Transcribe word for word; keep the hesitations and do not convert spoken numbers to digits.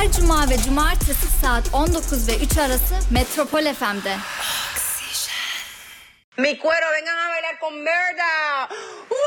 Her cuma ve cumartesi saat on dokuz ve üç arası Metropol F M'de. Mi cuero, vengan a bailar con Berta.